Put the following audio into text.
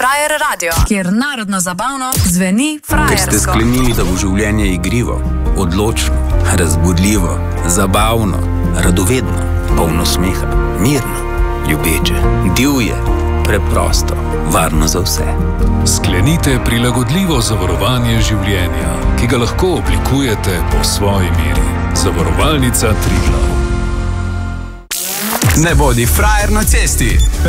Frajer Radio, kjer narodno zabavno zveni frajersko. Ker ste sklenili, da bo življenje igrivo, odločno, razbudljivo, zabavno, radovedno, polno smeha, mirno, ljubeče, divje, preprosto, varno za vse. Sklenite prilagodljivo zavarovanje življenja, ki ga lahko oblikujete po svoji meri. Zavarovalnica Triglav. Ne bodi frajer na cesti.